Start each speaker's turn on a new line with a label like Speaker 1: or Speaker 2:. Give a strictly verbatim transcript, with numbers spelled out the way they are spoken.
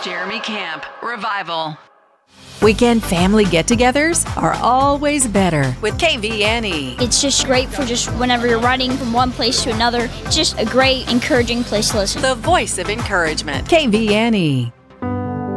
Speaker 1: Jeremy Camp, Revival.
Speaker 2: Weekend family get-togethers are always better with K V N E.
Speaker 3: It's just great for just whenever you're riding from one place to another. It's just a great, encouraging place to listen.
Speaker 2: The voice of encouragement. K V N E.